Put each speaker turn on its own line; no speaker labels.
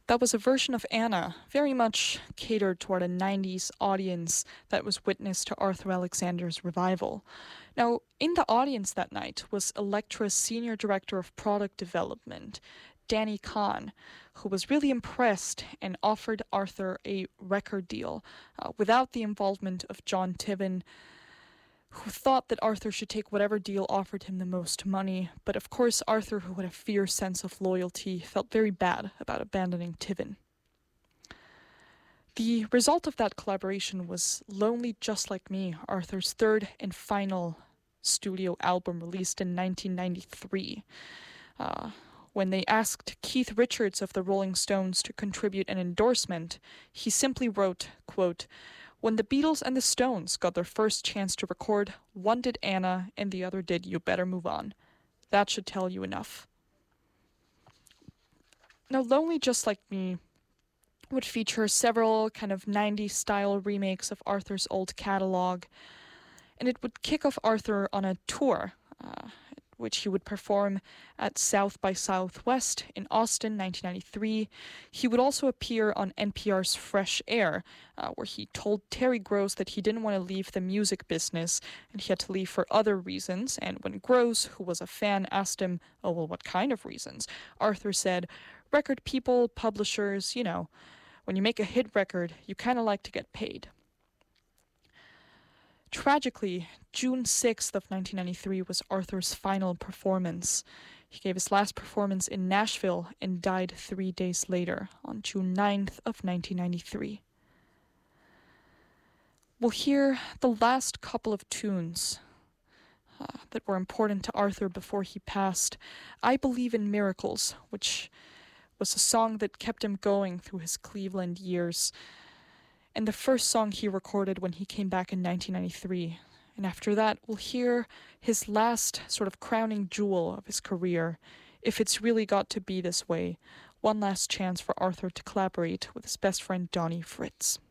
That was a version of Anna, very much catered toward a 90s audience that was witness to Arthur Alexander's revival. Now, in the audience that night was Elektra's senior director of product development, Danny Kahn, who was really impressed and offered Arthur a record deal without the involvement of John Tiven, who thought that Arthur should take whatever deal offered him the most money, but of course Arthur, who had a fierce sense of loyalty, felt very bad about abandoning Tiven. The result of that collaboration was Lonely Just Like Me, Arthur's third and final studio album released in 1993. When they asked Keith Richards of the Rolling Stones to contribute an endorsement, he simply wrote, quote, "When the Beatles and the Stones got their first chance to record, one did Anna and the other did You Better Move On. That should tell you enough." Now, Lonely Just Like Me would feature several kind of 90s style remakes of Arthur's old catalog, and it would kick off Arthur on a tour, which he would perform at South by Southwest in Austin, 1993. He would also appear on NPR's Fresh Air, where he told Terry Gross that he didn't want to leave the music business and he had to leave for other reasons. And when Gross, who was a fan, asked him, "Oh, well, what kind of reasons?" Arthur said, "Record people, publishers, when you make a hit record, you kind of like to get paid." Tragically, June 6th of 1993 was Arthur's final performance. He gave his last performance in Nashville and died 3 days later, on June 9th of 1993. We'll hear the last couple of tunes that were important to Arthur before he passed. I Believe in Miracles, which was a song that kept him going through his Cleveland years, and the first song he recorded when he came back in 1993. And after that, we'll hear his last sort of crowning jewel of his career, If It's Really Got to Be This Way, one last chance for Arthur to collaborate with his best friend Donnie Fritz.